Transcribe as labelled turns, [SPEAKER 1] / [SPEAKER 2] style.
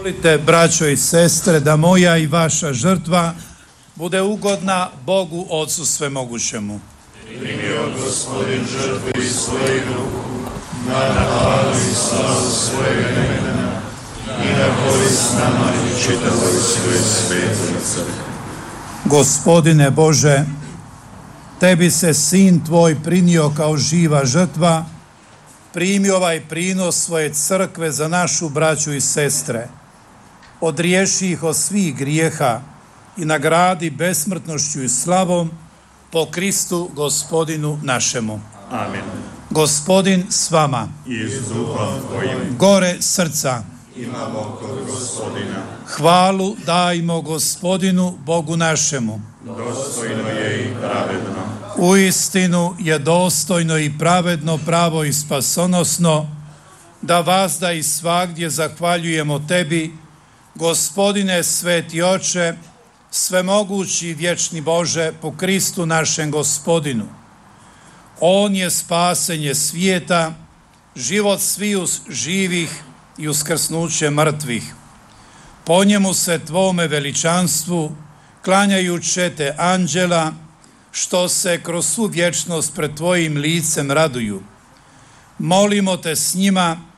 [SPEAKER 1] Molite, braćo i sestre, da moja i vaša žrtva bude ugodna Bogu Otcu Svemogućemu.
[SPEAKER 2] Primio Gospodin žrtvu iz svojih ruku, na hvalu i slavu svojega imena i na korist nama i čitavoj svojoj svetoj crkvi.
[SPEAKER 1] Gospodine Bože, tebi se Sin tvoj prinio kao živa žrtva, primi ovaj prinos svoje crkve za našu braću i sestre. Odriješi ih od svih grijeha i nagradi besmrtnošću i slavom po Kristu Gospodinu našemu.
[SPEAKER 2] Amen.
[SPEAKER 1] Gospodin s vama.
[SPEAKER 2] I s duhom tvojim.
[SPEAKER 1] Gore srca.
[SPEAKER 2] Imamo kod Gospodina.
[SPEAKER 1] Hvalu dajmo Gospodinu Bogu našemu.
[SPEAKER 2] Dostojno je i pravedno.
[SPEAKER 1] Uistinu je dostojno i pravedno, pravo i spasonosno da vazda i svagdje zahvaljujemo tebi, Gospodine sveti Oče, svemogući i vječni Bože, po Kristu našem Gospodinu. On je spasenje svijeta, život sviju živih i uskrsnuće mrtvih. Po njemu se tvome veličanstvu, klanjajuće te anđela, što se kroz svu vječnost pred tvojim licem raduju. Molimo te s njima